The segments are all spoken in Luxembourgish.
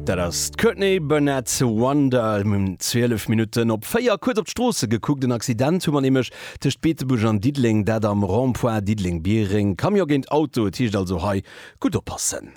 Dat ass Courtney Barnett Wonder 12 Minuten op Féier kurz op d'Strose gekuckt den Accident man nemech techt Beetebuch an Diedling, dat am Rond-Point Diedling Biering kam jo géint Auto tiicht also hei gut oppassen.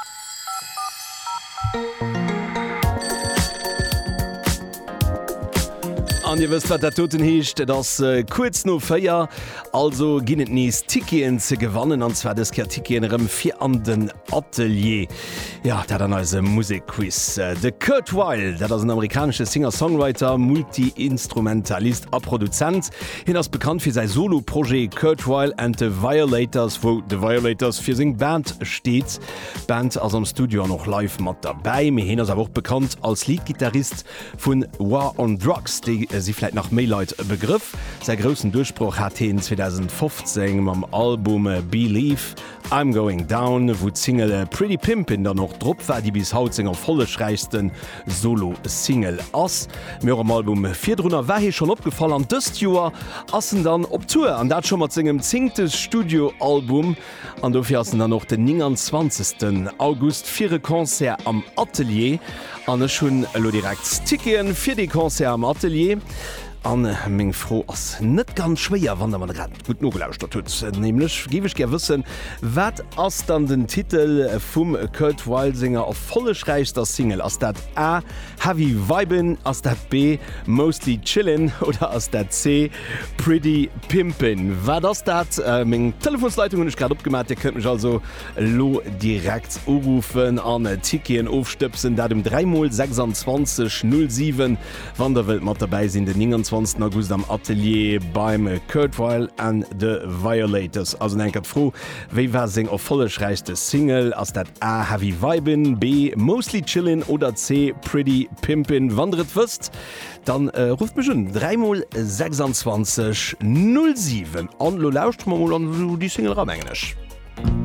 An ihr wisst, was der Toten hecht, das kurz no Féier, also ginnet nies Tikien ze gewannen, an zwar des Tikienerem fir an den Atelier. Ja, dat an als Musikquiz. De Kurt Weill, dat as ein amerikanische Singer-Songwriter, Multi-Instrumentalist a Produzent, hin ass bekannt fir sei Solo-Projekt Kurt Weill and the Violators, wo The Violators fir seg Band steht. Band as am Studio noch live mat dabei, mir hin ass auch bekannt als Leadgitarrist vun War on Drugs, die sie vielleicht nach Maillight Begriff. Sein großen Durchbruch hat in 2015 am Album Believe, I'm Going Down, wo Single Pretty Pimpin' da noch drauf war, die bis heute Singer vollereichsten Solo-Single ass. Mir am Album 400 war hier schon abgefallen an das Jahr assen dann op Tour an dat schon mal singem 10. Studioalbum an dafür assen dann noch den 29. August 4 Konzert am Atelier an schon lo direkt Tikien für die Konzert am Atelier. An még froh ass net ganz schwéier, wann man gut no gelauscht huet. Nämlich gebe ich ger wissen, wat ass dann den Titel vum Kurt Weill Singer auf vollereichster Single, ass dat A Heavy Vibin, ass dat B Mostly Chillin oder ass dat C Pretty Pimpin. Wat ass dat még Telefonsleitung hun ich grad opgemat, ihr könnt mich also lo direkt urufen an Tikien aufstöpsen, dat dem 3x26 07 wann der Welt mat dabei sind den 20. August am Atelier beim Kurt Weill and the Violators. Also enkert froh, wéi war seg auf vollereichste Single ass dat A Heavy Vibin, B Mostly Chillin oder C Pretty Pimpin wandret wëst, dann ruft mich schon 3x26 07 an lo lauscht man an die Single am Englisch.